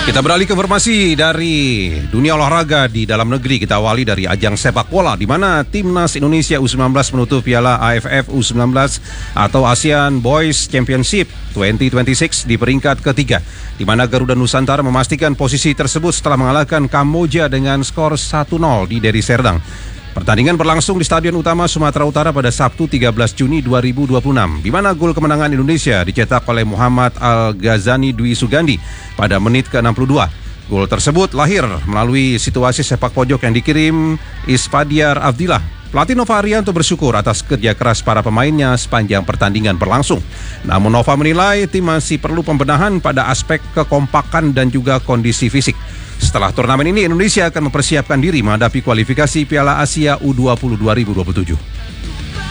Kita beralih ke informasi dari dunia olahraga di dalam negeri. Kita awali dari ajang sepak bola di mana Timnas Indonesia U19 menutup Piala AFF U19 atau ASEAN Boys Championship 2026 di peringkat ketiga, di mana Garuda Nusantara memastikan posisi tersebut setelah mengalahkan Kamboja dengan skor 1-0 di Deli Serdang. Pertandingan berlangsung di Stadion Utama Sumatera Utara pada Sabtu 13 Juni 2026, di mana gol kemenangan Indonesia dicetak oleh Muhammad Al-Ghazani Dwi Sugandi pada menit ke-62. Gol tersebut lahir melalui situasi sepak pojok yang dikirim Ispadiar Abdillah. Pelatih Nova Arianto bersyukur atas kerja keras para pemainnya sepanjang pertandingan berlangsung. Namun Nova menilai tim masih perlu pembenahan pada aspek kekompakan dan juga kondisi fisik. Setelah turnamen ini, Indonesia akan mempersiapkan diri menghadapi kualifikasi Piala Asia U20 2027.